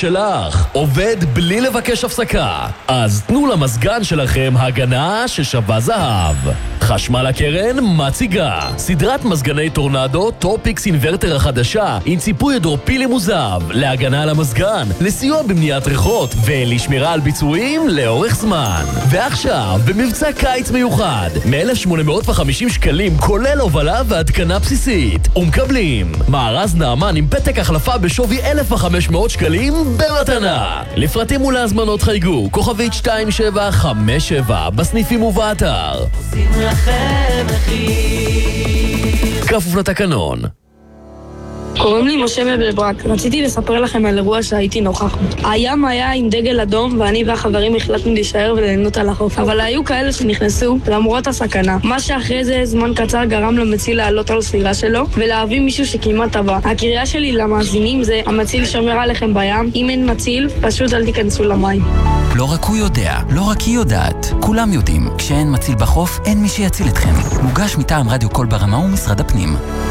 שלך עובד בלי לבקש הפסקה. אז תנו למזגן שלכם הגנה ששווה זהב. חשמל הקרן מציגה סדרת מזגני טורנדו טופיקס אינברטר החדשה עם ציפוי הידרופילי מוזב להגנה על המזגן, לסיוע במניעת ריחות ולשמירה על ביצועים לאורך זמן. ועכשיו במבצע קיץ מיוחד מ-1,850 שקלים כולל הובלה והתקנה בסיסית, ומקבלים מארז נעמן עם פתק החלפה בשווי 1,500 שקלים במתנה. לפרטים ולהזמנות חייגו כוכבית 2757 בסניפים ובאתר. עושים לכם מחיר, כפוף לתקנון. קוראים לי משה מבלברק. רציתי לספר לכם על אירוע שהייתי נוכח בו. הים היה עם דגל אדום ואני והחברים החלטנו להישאר וליהנות על החוף. אבל היו כאלה שנכנסו למרות הסכנה. מה שאחרי זה זמן קצר גרם למציל לעלות על סירה שלו ולהביא מישהו שכמעט טבע. הקריאה שלי למאזינים זה המציל שומר עליכם בים. אם אין מציל, פשוט אל תיכנסו למים. לא רק הוא יודע, לא רק היא יודעת. כולם יודעים. כשאין מציל בחוף, אין מי שיציל אתכם. מוגש מטעם רדיו קול ברמה ומשרד הפנים.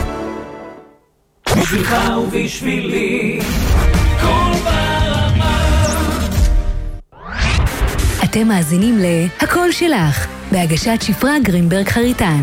בשבילך ובשבילי קול ברמה. אתם מאזינים להקול שלך בהגשת שפרה גרינברג חריטן.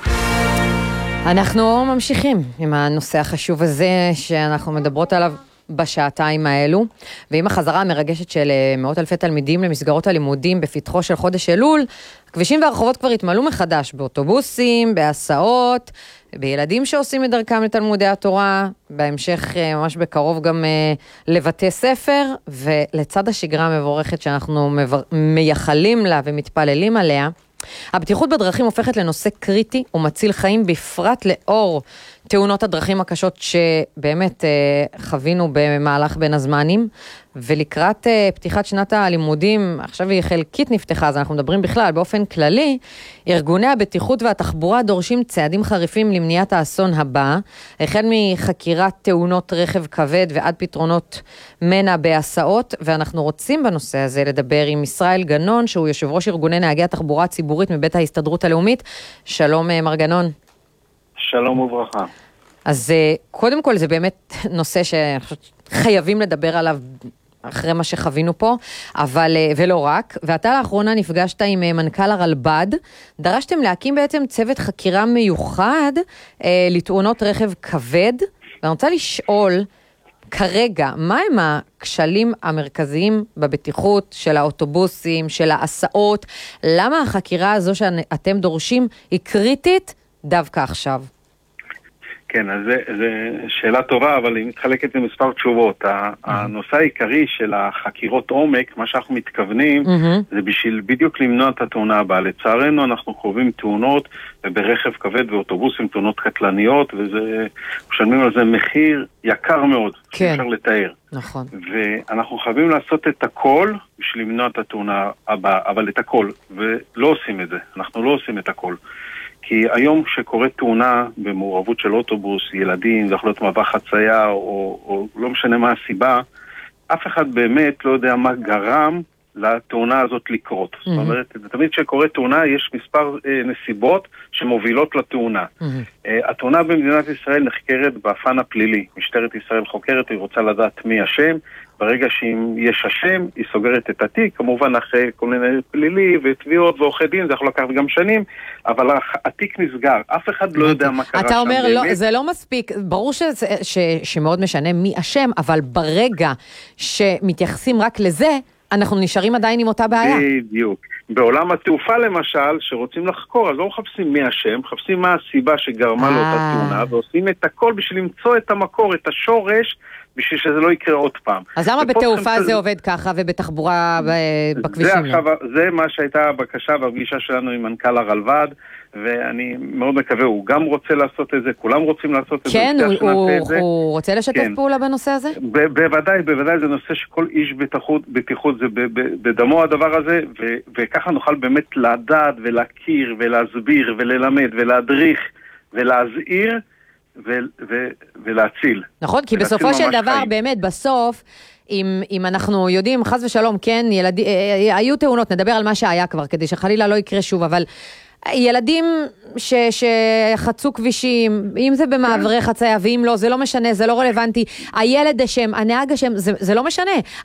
אנחנו ממשיכים עם הנושא החשוב הזה שאנחנו מדברות עליו בשעתיים האלו, ועם החזרה המרגשת של מאות אלפי תלמידים למסגרות הלימודים בפתחו של חודש אלול, הכבישים והרחובות כבר התמלאו מחדש באוטובוסים, בהסעות, בילדים שעושים את דרכם לתלמודי התורה, בהמשך ממש בקרוב גם לבתי ספר, ולצד השגרה המבורכת שאנחנו מייחלים לה ומתפללים עליה, הבטיחות בדרכים הופכת לנושא קריטי ומציל חיים, בפרט לאור תאונות הדרכים הקשות שבאמת חווינו במהלך בין הזמנים. ולקראת פתיחת שנת הלימודים, עכשיו היא חלקית נפתחה, אז אנחנו מדברים בכלל באופן כללי, ארגוני הבטיחות והתחבורה דורשים צעדים חריפים למניעת האסון הבא, החל מחקירת תאונות רכב כבד ועד פתרונות מנע בהסעות, ואנחנו רוצים בנושא הזה לדבר עם ישראל גנון, שהוא יושב ראש ארגוני נהגי התחבורה הציבורית מבית ההסתדרות הלאומית. שלום מר גנון. שלום וברכה. אז קודם כל זה באמת נושא שחייבים לדבר עליו אחרי מה שחווינו פה, אבל ולא רק. ואתה לאחרונה נפגשת עם מנכ"ל הרלב"ד, דרשתם להקים בעצם צוות חקירה מיוחד לתאונות רכב כבד, ואני רוצה לשאול כרגע, מה הם הכשלים המרכזיים בבטיחות של האוטובוסים, של ההסעות? למה החקירה הזו שאתם דורשים היא קריטית דווקא עכשיו? כן, אז זה שאלה טובה, אבל היא מתחלקת למספר תשובות. הנושא העיקרי של החקירות עומק, מה שאנחנו מתכוונים, זה בשביל בדיוק למנוע את התאונה הבאה. לצערנו אנחנו חווים תאונות, וברכב כבד ואוטובוסים תאונות קטלניות, וזה, משלמים על זה מחיר יקר מאוד, שאפשר לתאר. נכון. ואנחנו חייבים לעשות את הכל בשביל למנוע את התאונה הבאה, אבל את הכל, ולא עושים את זה. אנחנו לא עושים את הכל. כי היום שקורית תאונה במעורבות של אוטובוס, ילדים, זה יכול להיות מעבר חצייה או לא משנה מה הסיבה, אף אחד באמת לא יודע מה גרם לתאונה הזאת לקרות. זאת אומרת, תמיד שקורית תאונה יש מספר נסיבות שמובילות לתאונה. התאונה במדינת ישראל נחקרת בפן הפלילי. משטרת ישראל חוקרת, היא רוצה לדעת מי השם. ברגע שאם יש השם, היא סוגרת את התיק, כמובן אחרי כל מיני פלילי ותביעות ועורכי דין, זה יכול לקחת גם שנים, אבל התיק נסגר, אף אחד לא יודע מה קרה שם. אתה אומר, לא, זה לא מספיק, ברור שמאוד משנה מי השם, אבל ברגע שמתייחסים רק לזה, אנחנו נשארים עדיין עם אותה בעיה. בדיוק. בעולם התעופה למשל, שרוצים לחקור, אז לא מחפשים מי השם, מחפשים מה הסיבה שגרמה לאותה תאונה, ועושים את הכל בשביל למצוא את המקור, את השורש, בשביל שזה לא יקרה עוד פעם. אז למה בתעופה זה עובד ככה ובתחבורה בכבישים? זה מה שהייתה הבקשה והפגישה שלנו עם מנכ"ל הרלב"ד, ואני מאוד מקווה, הוא גם רוצה לעשות את זה, כולם רוצים לעשות את זה. כן, הוא רוצה לשתף פעולה בנושא הזה? בוודאי, זה נושא שכל איש בטיחות זה בדמו הדבר הזה, וככה נוכל באמת לדעת ולהכיר ולהסביר וללמד ולהדריך ולהזהיר, ולהציל. נכון, כי בסופו של דבר, באמת, בסוף, אם אנחנו יודעים, חס ושלום, כן, היו תאונות, נדבר על מה שהיה כבר, כדי שחלילה לא יקרה שוב, אבל ילדים שחצו כבישים, אם זה במעברי חצייה, ואם לא, זה לא משנה, זה לא רלוונטי. הילד אשם, הנהג אשם, זה לא משנה.